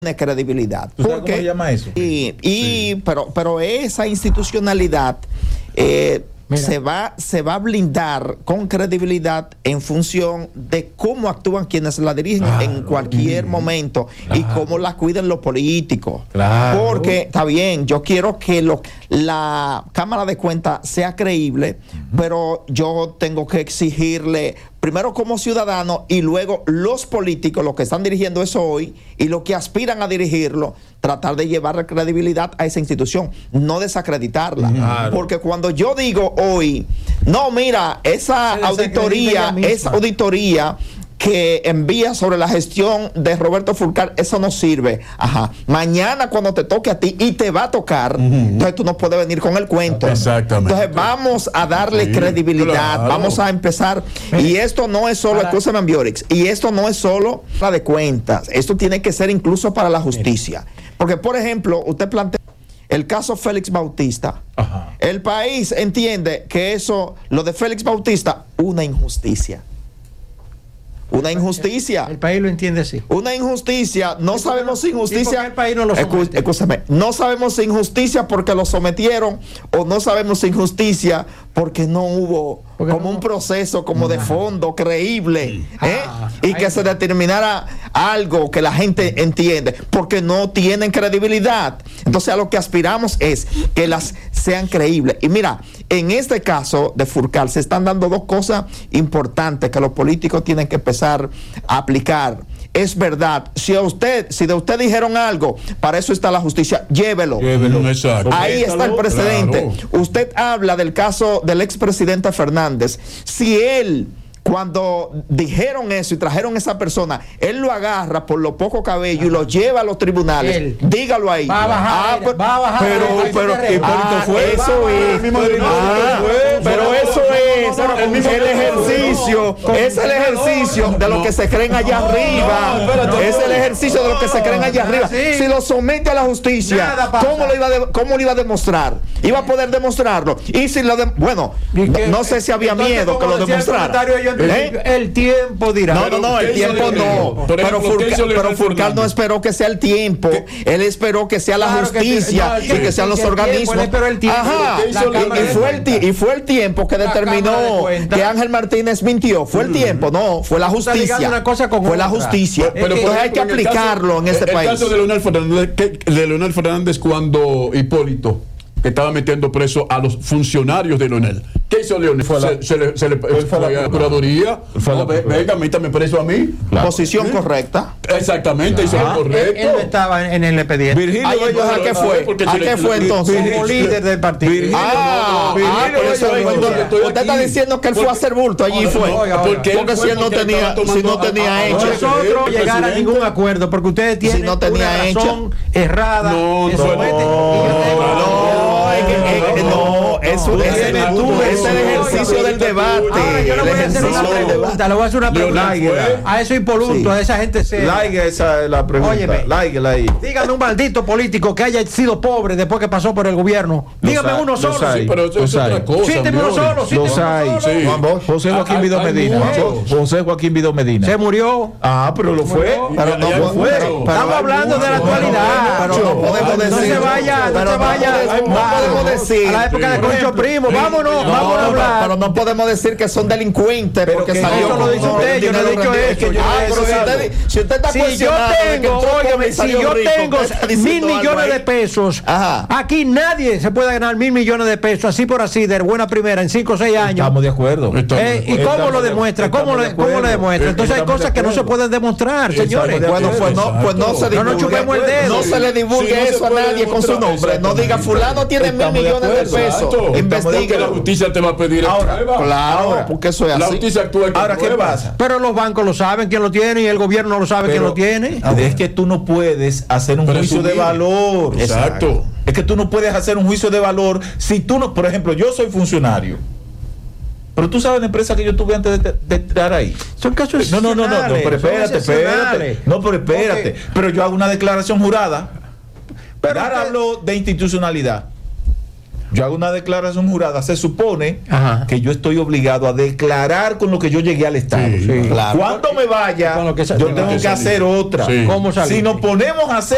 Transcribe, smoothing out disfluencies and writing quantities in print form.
de credibilidad. ¿Cómo se llama eso? Pero esa institucionalidad se va a blindar con credibilidad en función de cómo actúan quienes la dirigen en cualquier momento y cómo la cuiden los políticos. Porque está bien, yo quiero que la Cámara de Cuentas sea creíble, pero yo tengo que exigirle primero como ciudadano y luego los políticos, los que están dirigiendo eso hoy y los que aspiran a dirigirlo, tratar de llevar credibilidad a esa institución, no desacreditarla. Porque cuando yo digo hoy, no, mira, esa auditoría que envía sobre la gestión de Roberto Fulcar, eso no sirve. Mañana cuando te toque a ti y te va a tocar, entonces tú no puedes venir con el cuento. Exactamente. Entonces vamos a darle credibilidad, vamos a empezar. Y esto no es solo, escúchame, Ambiorix, y esto no es solo la de cuentas, esto tiene que ser incluso para la justicia. Porque, por ejemplo, usted plantea el caso Félix Bautista. El país entiende que eso, lo de Félix Bautista, una injusticia. Una injusticia. El país lo entiende así. Una injusticia. No sabemos si injusticia. El país no lo somete. Escúchame. No sabemos si injusticia porque lo sometieron o no sabemos si injusticia porque no hubo un proceso como de fondo creíble y que se determinara algo que la gente entiende porque no tienen credibilidad. Entonces a lo que aspiramos es que las sean creíbles. Y mira, en este caso de Fulcar se están dando dos cosas importantes que los políticos tienen que empezar a aplicar. Es verdad, si de usted dijeron algo, para eso está la justicia, llévelo. Exacto. Ahí está el precedente. Claro. Usted habla del caso del expresidente Fernández. Si él, cuando dijeron eso y trajeron a esa persona, él lo agarra por lo poco cabello y lo lleva a los tribunales, dígalo ahí. Va a bajar. Pero eso es el ejercicio. Es el ejercicio de lo que se creen allá arriba. Es el ejercicio de lo que se creen allá arriba. Si lo somete a la justicia, ¿cómo lo iba a demostrar? Iba a poder demostrarlo. Y si bueno, no sé si había miedo que lo demostrara. El tiempo dirá. No, el tiempo no. Pero Fulcar no esperó que sea el tiempo. Él esperó que sea la justicia y que sean los organismos. Y fue el tiempo que determinó que Ángel Martínez mintió. Fue el tiempo, no, fue la justicia. Fue la justicia. Pero hay que aplicarlo en este país. El caso de Leonel Fernández cuando Hipólito que estaba metiendo preso a los funcionarios de Leonel. ¿Qué hizo Leonel? Se le fue a la Procuraduría. Venga, métame preso a mí. Posición correcta. Exactamente, hizo lo correcto. Él no estaba en el expediente. Virgilio, ¿a qué fue? ¿A qué fue entonces? Como líder del partido. Usted está diciendo que él fue a hacer bulto allí fue. Porque si él no tenía hecho. Nosotros llegar a ningún acuerdo porque ustedes tienen una razón errada. Es el ejercicio del debate. Ahora yo le voy a hacer una pregunta. Le voy a hacer una pregunta a eso Hipólito, a esa gente seria. Esa es la pregunta. Óyeme, dígame un maldito político que haya sido pobre después que pasó por el gobierno. Dígame uno solo. Sí, pero eso es otra cosa. Cíteme uno solo. José Joaquín Vidó Medina. José Joaquín Vidó Medina. Se murió. Pero lo fue. Pero no fue. Estamos hablando de la actualidad. Pero no podemos decir. No se vaya. No podemos decir. A la época de Concho Primo. Vámonos a hablar. Pero no podemos decir que son delincuentes porque salió. Eso lo dice usted. Yo no he dicho eso. Si usted está cuestionando si yo tengo 1.000 millones de pesos, aquí nadie se puede ganar 1.000 millones de pesos así por así de buena primera en 5 o 6 años. Estamos de acuerdo. ¿Y cómo lo demuestra? ¿Cómo lo demuestra? Entonces hay cosas que no se pueden demostrar, señores. Bueno, pues no se divulgue. No chupemos el dedo. No se le divulgue eso a nadie con su nombre. No diga fulano tiene 1.000 millones de pesos. Investigue. La justicia te va a pedir Claro, porque eso es así. La justicia actúa. Ahora, ¿qué pasa? Pero los bancos lo saben quién lo tiene y el gobierno no lo sabe quién lo tiene. Es que tú no puedes hacer un juicio de valor. Exacto. Es que tú no puedes hacer un juicio de valor si tú no, por ejemplo, yo soy funcionario. Pero tú sabes la empresa que yo tuve antes de entrar ahí. Son casos excepcionales. Pero espérate. Okay. Pero yo hago una declaración jurada. Ahora hablo de institucionalidad. Yo hago una declaración jurada. Se supone que yo estoy obligado a declarar con lo que yo llegué al Estado. Claro. Cuando me vaya, yo tengo que hacer otra. ¿Cómo salir? Si nos ponemos a hacer